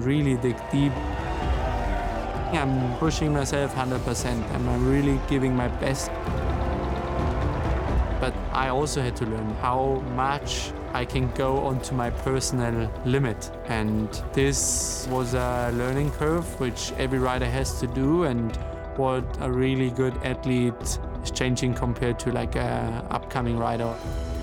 really dig deep. I'm pushing myself 100% and I'm really giving my best. But I also had to learn how much I can go onto my personal limit. And this was a learning curve which every rider has to do, and what a really good athlete is changing compared to like a upcoming rider.